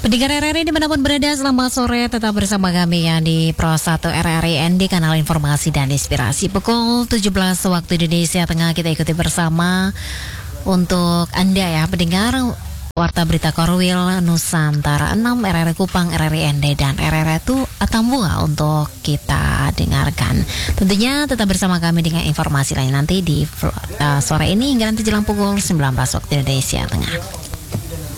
Pendengar RRI dimanapun berada, selamat sore. Tetap bersama kami ya di Pro 1 RRI ND, kanal informasi dan inspirasi. Pukul 17 waktu Indonesia Tengah, kita ikuti bersama untuk Anda ya pendengar Warta Berita Korwil Nusantara 6, RRI Kupang, RRI ND, dan RRI itu Atambua untuk kita dengarkan. Tentunya tetap bersama kami dengan informasi lain nanti di sore ini hingga nanti jelang pukul 19 waktu Indonesia Tengah.